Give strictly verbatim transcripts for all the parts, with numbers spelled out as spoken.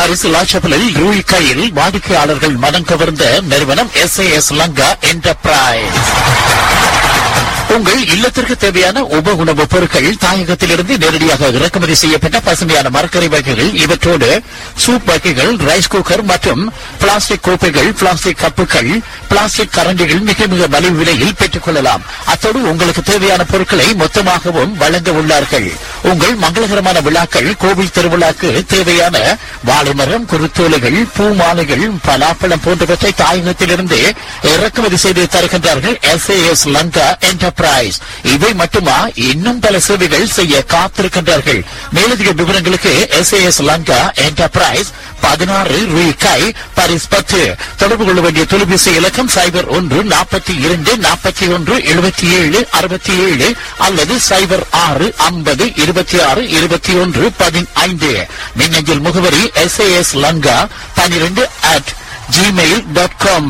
Paris லாச்சபலில் யூஇகையில் வாடிக்கையாளர்கள் மனம் கவர்ந்த நிறுவனம் S A S Lanka enterprise. உங்கள் இல்லத்திற்கு தேவையான உப உணவுப் பொருட்கள் தாயகத்திலிருந்து நேரடியாக இறக்குமதி செய்யப்பட்ட பசுமையான மரக்கறி வகைகள், இவற்றோடு சூப் வகைகள், ரைஸ் குக்கர் மற்றும் பிளாஸ்டிக் கோப்பைகள், பிளாஸ்டிக் கப்புகள், பிளாஸ்டிக் கரண்டிகள் மிக மிக மலிவு விலையில் பெற்றுக் கொள்ளலாம். அத்தோடு உங்களுக்கு தேவையான பொருட்களை மொத்தமாகவும் வழங்க உள்ளார்கள். உங்கள் மங்களகரமான விழாக்கள், கோவில் திருவிழாக்கு தேவையான வாழைமரம், குருத்தோலைகள், பூ மாலைகள், பலாப்பழம் போன்றவற்றை தாயகத்திலிருந்து இறக்குமதி செய்து தருகின்றார்கள் S A S Lanka enterprise. இவை மட்டுமா, இன்னும் பல சேவைகள் செய்ய காத்திருக்கின்றார்கள். மேலதிக விவரங்களுக்கு S A S Lanka enterprise பதினாறு ரூபாய் பாரிஸ் பத்து. தொடர்பு கொள்ள வேண்டிய தொலைபேசி இலக்கம் சைபர் ஒன்று நாற்பத்தி இரண்டு நாற்பத்தி ஒன்று எழுபத்தி ஏழு அறுபத்தி ஏழு அல்லது சைபர் ஆறு ஐம்பது இருபத்தி ஆறு இருபத்தி ஒன்று பதினைந்து. மின்னஞ்சல் முகவரி எஸ் ஏ எஸ் லங்கா பன்னிரண்டு அட் ஜிமெயில் டாட் காம்.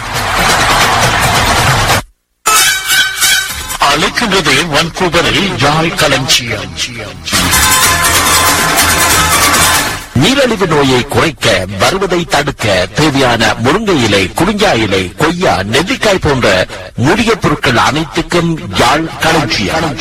அழைக்கின்றது வான்கூவரில் யாழ் களஞ்சியம். நீரழிவு நோயை குறைக்க, வருவதை தடுக்க தேவையான முருங்கை இலை, குறிஞ்சா இலை, கொய்யா, நெல்லிக்காய் போன்ற மூலிகை பொருட்கள் அனைத்துக்கும் யாழ் களஞ்சியம்.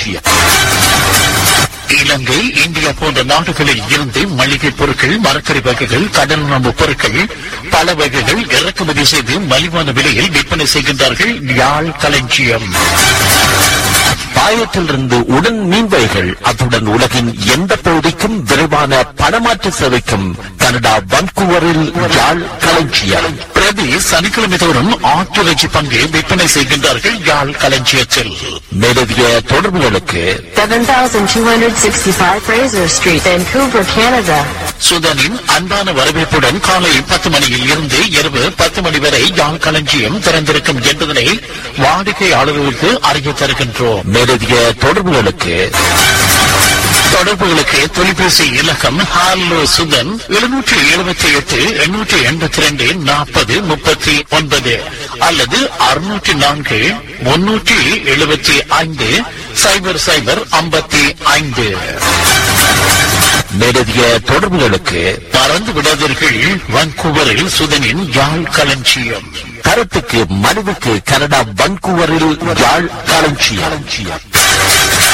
இலங்கை, இந்தியா போன்ற நாடுகளில் இருந்து மளிகை பொருட்கள், மரக்கறி வகைகள், கடல் உணவு பொருட்கள் பல வகைகள் இறக்குமதி செய்து மலிவான விலையில் விற்பனை செய்கின்றார்கள் யாழ் களஞ்சியம். பாயத்திலிருந்து உடன் மீன்வைகள், அத்துடன் உலகின் எந்த பகுதிக்கும் விரைவான பணமாற்று சேவைக்கும் கனடா வான்கூவரில் யாழ் களஞ்சியம். பிரதி சனிக்கிழமை தோறும் ஆட்டிறைச்சி பங்கு விற்பனை செய்கின்றார்கள் யாழ் களஞ்சியத்தில். மேலதிக தொடர்புகளுக்கு seven thousand two hundred sixty-five Fraser Street, Vancouver, Canada. சுதனின் அன்பான வரவேற்புடன் காலை பத்து மணியில் இருந்து இரவு பத்து மணி வரை யாழ் களஞ்சியம் திறந்திருக்கும் என்பதனை வாடிக்கையாளர்களுக்கு அறிய தருகின்றோம். மேலதிக தொடர்புகளுக்கு தொடர்புகளுக்கு தொலைபேசி இலக்கம் ஹாலோ சுதன் எழுநூற்றி எழுபத்தி எட்டு எண்ணூற்றி எண்பத்தி ரெண்டு நாற்பது முப்பத்தி ஒன்பது அல்லது அறுநூற்றி நான்கு முன்னூற்றி எழுபத்தி ஐந்து சைபர் சைபர் ஐம்பத்தி ஐந்து. மேலதிக தொடர்புகளுக்கு மறந்து விடாதீர்கள், வான்கூவரில் சுதனின் யாழ் களஞ்சியம். கருத்துக்கு மனுவுக்கு கனடா வான்கூவரில் யாழ் களஞ்சியம்.